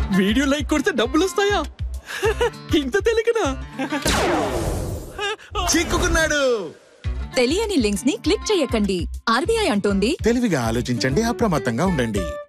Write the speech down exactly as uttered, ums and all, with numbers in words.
Video like కొడితే డబ్బులు వస్తాయా? ఇంత తెలియకనా? చిక్కుకున్నాడు. తెలియని లింక్స్ ని క్లిక్ చేయకండి. ఆర్బీఐ అంటోంది తెలివిగా ఆలోచించండి, అప్రమత్తంగా ఉండండి.